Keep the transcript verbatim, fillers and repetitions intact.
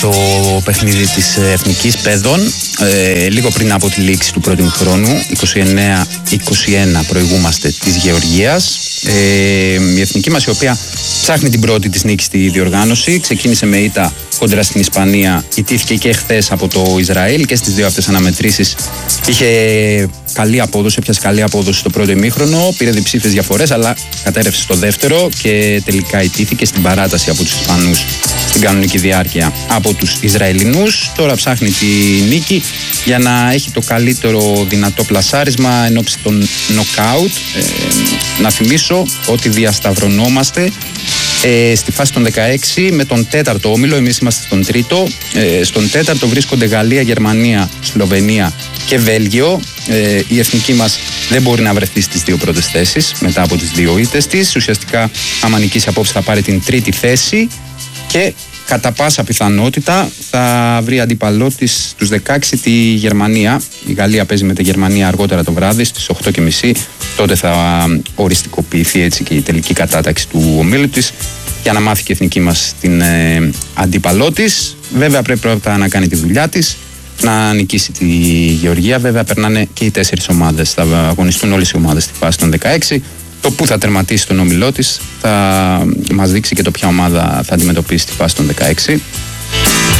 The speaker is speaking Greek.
το παιχνίδι της Εθνικής Παιδών ε, λίγο πριν από τη λήξη του πρώτου χρόνου. είκοσι εννέα είκοσι ένα προηγούμαστε της Γεωργίας. ε, η Εθνική μας, η οποία ψάχνει την πρώτη της νίκη στη διοργάνωση, ξεκίνησε με ήττα κόντρα στην Ισπανία, ιτήθηκε και χθες από το Ισραήλ και στις δύο αυτές αναμετρήσεις είχε καλή απόδοση, έπιασε καλή απόδοση στο πρώτο ημίχρονο, πήρε διψήφιες διαφορές, αλλά κατέρευσε στο δεύτερο και τελικά ιτήθηκε στην παράταση από τους Ισπανούς στην κανονική διάρκεια από τους Ισραηλινούς. Τώρα ψάχνει τη νίκη για να έχει το καλύτερο δυνατό πλασάρισμα εν ώψη των νοκάουτ. Ε, να θυμίσω ότι διασταυρωνόμαστε ε, στη φάση των δεκαέξι με τον τέταρτο όμιλο, εμείς είμαστε στον τρίτο. Ε, στον τέταρτο βρίσκονται Γαλλία, Γερμανία, Σλοβενία και Βέλγιο. Ε, η εθνική μας δεν μπορεί να βρεθεί στις δύο πρώτες θέσεις μετά από τις δύο ήττες της. Ουσιαστικά, άμα νικήσει απόψε, θα πάρει την τρίτη θέση και κατά πάσα πιθανότητα θα βρει αντίπαλό της στους δεκαέξι τη Γερμανία. Η Γαλλία παίζει με τη Γερμανία αργότερα το βράδυ στις οκτώ και μισή. Τότε θα οριστικοποιηθεί έτσι και η τελική κατάταξη του ομίλου της για να μάθει και η εθνική μας την ε, αντίπαλό της. Βέβαια πρέπει πρώτα να κάνει τη δουλειά της, να νικήσει τη Γεωργία. Βέβαια περνάνε και οι τέσσερις ομάδες, θα αγωνιστούν όλες οι ομάδες στη φάση των δεκαέξι. Το που θα τερματίσει τον όμιλό της θα μας δείξει και το ποια ομάδα θα αντιμετωπίσει τη φάση των δεκαέξι.